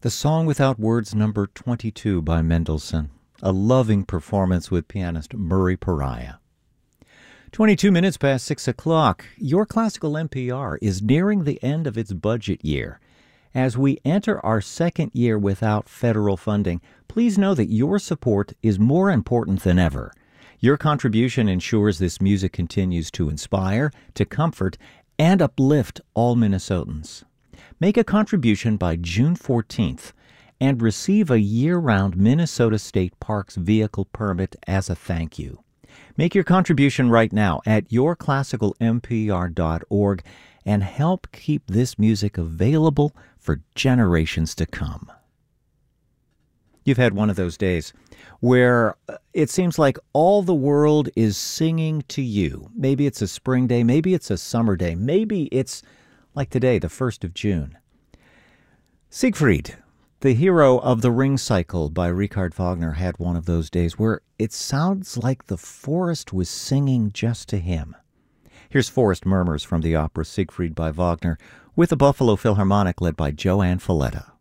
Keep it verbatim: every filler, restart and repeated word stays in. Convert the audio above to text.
The Song Without Words, number twenty-two by Mendelssohn. A loving performance with pianist Murray Pariah. twenty-two minutes past six o'clock. Your Classical N P R is nearing the end of its budget year. As we enter our second year without federal funding, please know that your support is more important than ever. Your contribution ensures this music continues to inspire, to comfort, and uplift all Minnesotans. Make a contribution by June fourteenth and receive a year-round Minnesota State Parks vehicle permit as a thank you. Make your contribution right now at your classical n p r dot org and help keep this music available for generations to come. You've had one of those days where it seems like all the world is singing to you. Maybe it's a spring day, maybe it's a summer day, maybe it's like today, the first of June. Siegfried, the hero of The Ring Cycle by Richard Wagner, had one of those days where it sounds like the forest was singing just to him. Here's Forest Murmurs from the opera Siegfried by Wagner with the Buffalo Philharmonic led by Joanne Falletta.